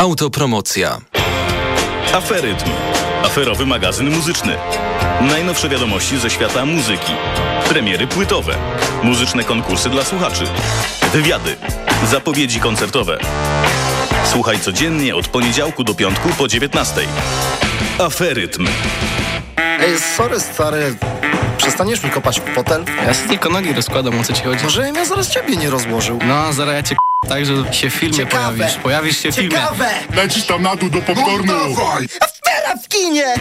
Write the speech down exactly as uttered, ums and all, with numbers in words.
Autopromocja. Aferytm. Aferowy magazyn muzyczny. Najnowsze wiadomości ze świata muzyki. Premiery płytowe. Muzyczne konkursy dla słuchaczy. Wywiady. Zapowiedzi koncertowe. Słuchaj codziennie od poniedziałku do piątku po dziewiętnastej. Aferytm. Ej, sorry stary, przestaniesz mi kopać w fotel? Ja sobie tylko nogi rozkładam, o co ci chodzi. Może ja zaraz ciebie nie rozłożył. No, zaraz ja cię k***, tak, że się w filmie Ciekawe. pojawisz. Pojawisz się w filmie. Ciekawe! Lecisz tam na dół do popcornu. No dawaj! A teraz w kinie!